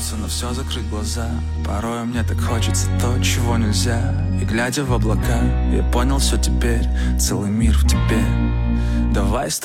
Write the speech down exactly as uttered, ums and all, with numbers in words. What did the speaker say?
хочется на все закрыть глаза. Порой мне так хочется то, чего нельзя. И глядя в облака, я понял все теперь, целый мир в тебе. Давай с